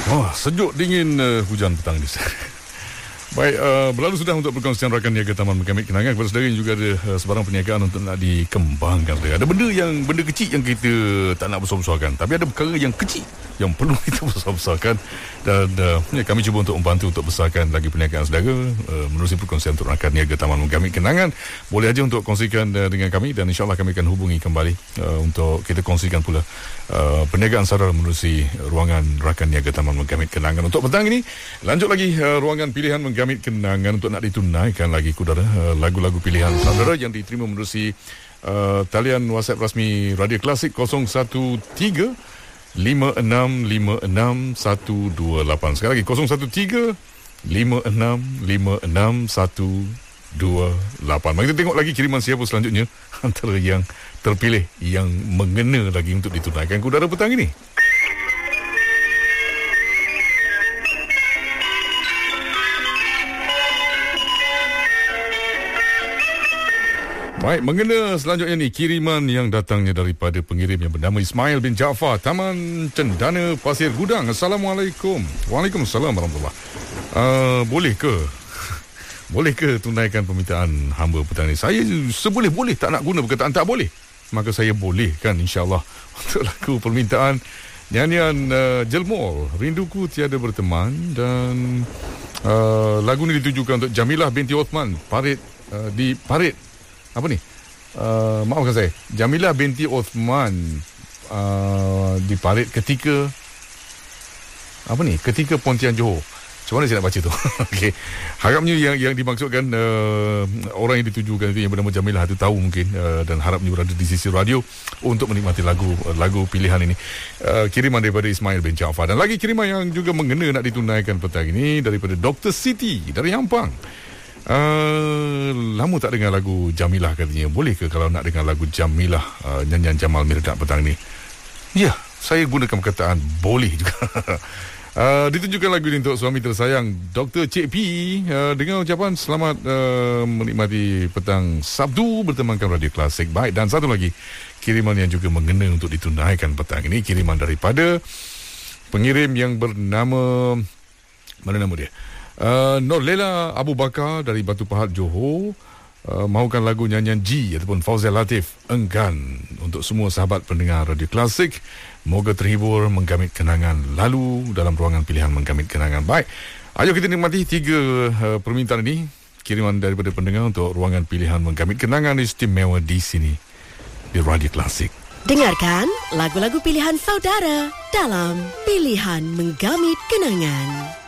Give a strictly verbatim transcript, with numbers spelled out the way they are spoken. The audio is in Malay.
Oh, sejuk dingin uh, hujan petang ni. Baik, uh, berlalu sudah untuk perkongsian rakan niaga Taman Menggamit Kenangan. Kepada saudara yang juga ada uh, sebarang perniagaan untuk nak dikembangkan. Ada benda yang benda kecil yang kita tak nak besar-besarkan, tapi ada perkara yang kecil yang perlu kita besar-besarkan. Dan uh, ya, kami cuba untuk membantu untuk besarkan lagi perniagaan saudara uh, menerusi perkongsian untuk rakan niaga Taman Menggamit Kenangan. Boleh aja untuk kongsikan uh, dengan kami, dan insyaAllah kami akan hubungi kembali uh, untuk kita kongsikan pula uh, perniagaan saudara menerusi ruangan rakan niaga Taman Menggamit Kenangan. Untuk petang ini, lanjut lagi uh, ruangan pilihan Menggamit Kenangan untuk nak ditunaikan lagi kudara uh, lagu-lagu pilihan saudara yang diterima menerusi uh, talian WhatsApp rasmi Radio Klasik kosong satu tiga lima enam lima enam satu dua lapan. Sekali lagi kosong satu tiga lima enam lima enam satu dua lapan. Mari kita tengok lagi kiriman siapa selanjutnya antara yang terpilih yang mengena lagi untuk ditunaikan kudara petang ini. Baik, mengena selanjutnya ni kiriman yang datangnya daripada pengirim yang bernama Ismail bin Jaafar, Taman Cendana, Pasir Gudang. Assalamualaikum. Waalaikumsalam warahmatullahi. Uh, boleh ke? Boleh ke tunaikan permintaan hamba petang ni? Saya seboleh-boleh tak nak guna perkataan tak boleh. Maka saya bolehkan insyaAllah untuk lagu permintaan nyanyian uh, Jelmol, Rinduku Tiada Berteman, dan uh, lagu ni ditujukan untuk Jamilah binti Othman, Parit uh, di Parit. Apa ni? Uh, maafkan saya. Jamilah binti Othman uh, di Parit ketika apa ni? Ketika Pontian Johor. Macam mana saya nak baca tu? Okey. Harapnya yang yang dimaksudkan uh, orang yang ditujukan itu yang bernama Jamilah itu tahu mungkin uh, dan harapnya berada di sisi radio untuk menikmati lagu uh, lagu pilihan ini. Uh, kiriman daripada Ismail bin Jaafar, dan lagi kiriman yang juga mengena nak ditunaikan petang ini daripada Doktor Siti dari Ampang. Uh, lama tak dengar lagu Jamilah katanya. Boleh ke kalau nak dengar lagu Jamilah uh, nyanyian Jamal Mirdad petang ni? Ya, saya gunakan perkataan boleh juga. uh, ditunjukkan lagu ini untuk suami tersayang Doktor Cik P uh, dengan ucapan selamat uh, menikmati petang Sabtu bertemankan Radio Klasik. Baik, dan satu lagi kiriman yang juga mengena untuk ditunaikan petang ini, kiriman daripada pengirim yang bernama, mana nama dia? Uh, Norlela Abu Bakar dari Batu Pahat, Johor, uh, mahukan lagu nyanyian G ataupun Fauzia Latif, Enggan, untuk semua sahabat pendengar Radio Klasik. Moga terhibur menggamit kenangan lalu dalam ruangan pilihan Menggamit Kenangan. Baik, ayo kita nikmati tiga uh, permintaan ini, kiriman daripada pendengar untuk ruangan pilihan Menggamit Kenangan istimewa di sini di Radio Klasik. Dengarkan lagu-lagu pilihan saudara dalam Pilihan Menggamit Kenangan.